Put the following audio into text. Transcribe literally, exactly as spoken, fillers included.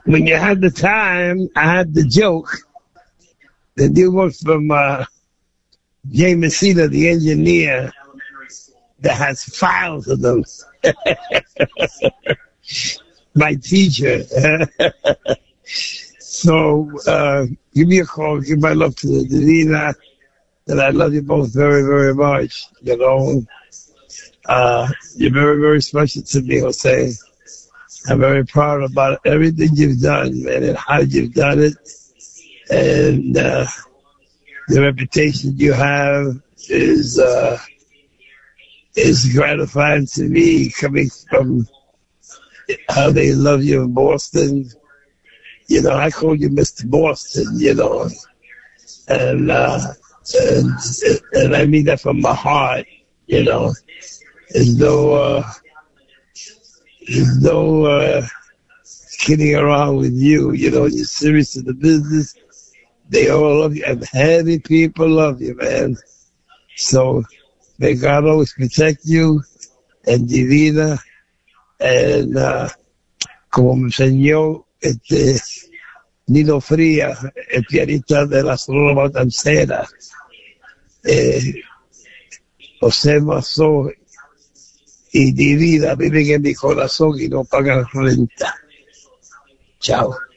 when you had the time, I had the joke that you work from uh, Jay Messina, the engineer, that has files of them. My teacher. So uh, give me a call. Give my love to Divina. And I love you both very, very much. You know, uh, you're very, very special to me, Jose. I'm very proud about everything you've done, man, and how you've done it. And uh, the reputation you have is uh, is gratifying to me, coming from how they love you in Boston. You know, I call you Mister Boston, you know. And, uh, and, and I mean that from my heart, you know. There's no, uh, there's no uh, kidding around with you, you know. You're serious in the business. They all love you, and heavy people love you, man. So may God always protect you and Divina. And uh, como me enseñó este Nino Fría, el pianista de la Sonora Matancera, eh, José Mazó y Divina viven en mi corazón y no pagan renta. Chao.